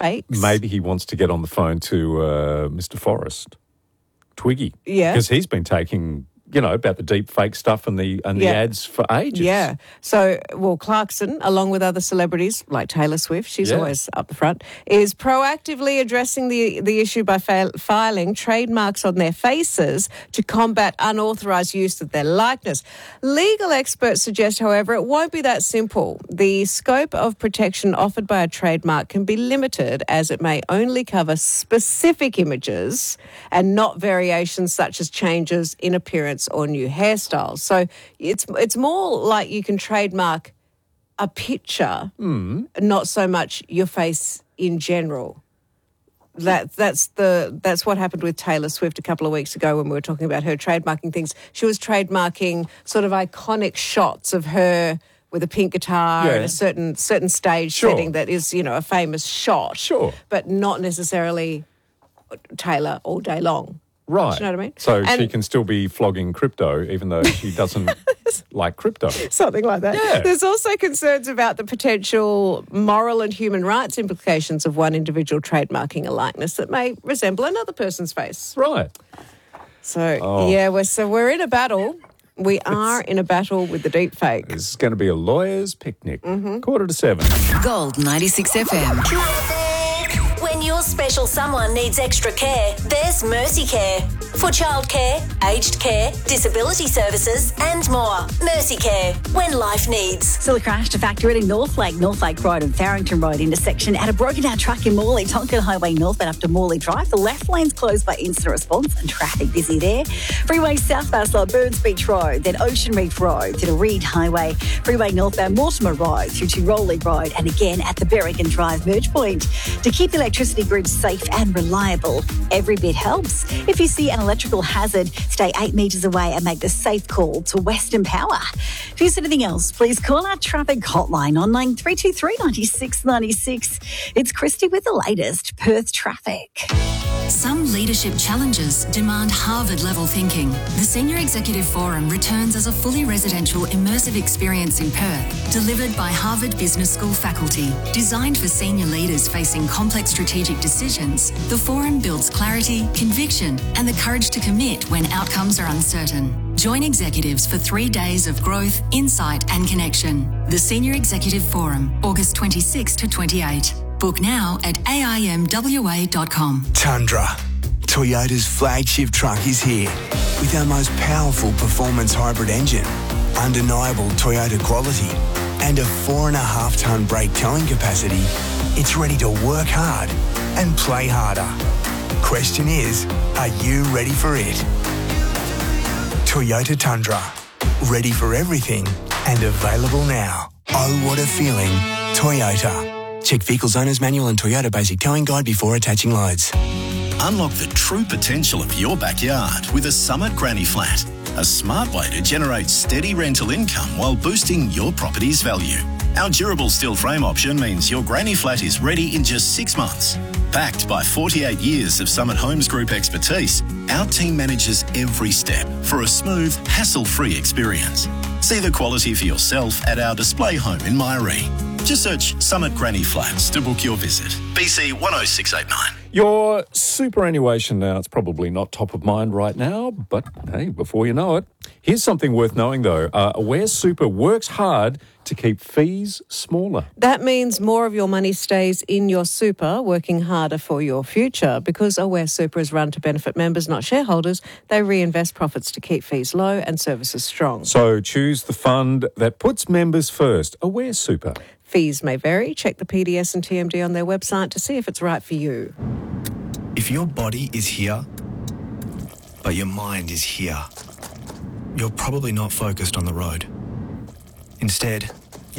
fakes. Maybe he wants to get on the phone to Mr. Forrest, Twiggy. Yeah. Because he's been taking, about the deep fake stuff and the ads for ages. Yeah. So, Clarkson, along with other celebrities like Taylor Swift, she's always up the front, is proactively addressing the issue by filing trademarks on their faces to combat unauthorised use of their likeness. Legal experts suggest, however, it won't be that simple. The scope of protection offered by a trademark can be limited, as it may only cover specific images and not variations such as changes in appearance or new hairstyles. So it's more like you can trademark a picture, not so much your face in general. That's what happened with Taylor Swift a couple of weeks ago when we were talking about her trademarking things. She was trademarking sort of iconic shots of her with a pink guitar and a certain stage setting that is, a famous shot. Sure. But not necessarily Taylor all day long. Right. Do you know what I mean? So she can still be flogging crypto even though she doesn't like crypto. Something like that. Yeah. There's also concerns about the potential moral and human rights implications of one individual trademarking a likeness that may resemble another person's face. Right. So, we're in a battle. We are in a battle with the deep fake. This is going to be a lawyer's picnic. 6:45. Gold 96 FM. When your special someone needs extra care, there's Mercy Care. For childcare, aged care, disability services and more. Mercy Care, when life needs. Still a crash to factor in Northlake Road and Farrington Road intersection at a broken down truck in Morley. Tonkin Highway northbound up to Morley Drive. The left lane's closed by incident response and traffic busy there. Freeway southbound slow Burns Beach Road, then Ocean Reef Road through to Reed Highway. Freeway northbound Mortimer Road through to Rowley Road and again at the Berrigan Drive merge point. To keep the electricity grid safe and reliable, every bit helps. If you see an electrical hazard, stay 8 metres away and make the safe call to Western Power. If you see anything else, please call our traffic hotline on 9323 96 96. It's Christy with the latest Perth traffic. Some leadership challenges demand Harvard-level thinking. The Senior Executive Forum returns as a fully residential immersive experience in Perth, delivered by Harvard Business School faculty. Designed for senior leaders facing complex strategic decisions, the forum builds clarity, conviction, and the courage to commit when outcomes are uncertain. Join executives for 3 days of growth, insight, and connection. The Senior Executive Forum, August 26 to 28. Book now at aimwa.com. Tundra, Toyota's flagship truck is here with our most powerful performance hybrid engine, undeniable Toyota quality, and a 4.5-tonne brake towing capacity. It's ready to work hard and play harder. Question is, are you ready for it? Toyota Tundra, ready for everything and available now. Oh, what a feeling. Toyota. Check Vehicles Owner's Manual and Toyota Basic Towing Guide before attaching loads. Unlock the true potential of your backyard with a Summit Granny Flat, a smart way to generate steady rental income while boosting your property's value. Our durable steel frame option means your granny flat is ready in just 6 months. Backed by 48 years of Summit Homes Group expertise, our team manages every step for a smooth, hassle-free experience. See the quality for yourself at our display home in Myrie. Just search Summit Granny Flats to book your visit. BC 10689. Your superannuation now, it's probably not top of mind right now, but hey, before you know it. Here's something worth knowing though. Aware Super works hard to keep fees smaller. That means more of your money stays in your super, working harder for your future. Because Aware Super is run to benefit members, not shareholders, they reinvest profits to keep fees low and services strong. So choose the fund that puts members first. Aware Super. Fees may vary. Check the PDS and TMD on their website to see if it's right for you. If your body is here, but your mind is here, you're probably not focused on the road. Instead,